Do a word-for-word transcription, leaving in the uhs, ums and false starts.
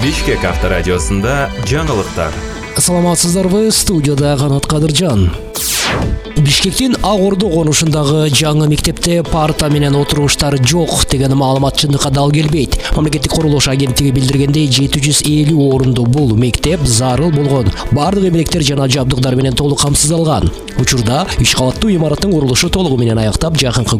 Бишкек авторадиосында жаңылыктар. Саламатсыздарбы, студияда Канат Кадыржан. Бишкектин Ак Ордо конушундагы жаңы мектепте парта менен отуруштар жок деген маалымат чындыкка дал келбейт. Мамлекеттик курулуш агенттиги билдиргендей жети жүз элүү орунду бул мектеп зарыл болгон бардык эмелектер жана жабдыктар менен толук камсыздалган. Учурда үч кабаттуу имараттын курулушу толугу менен аяктап, жакынкы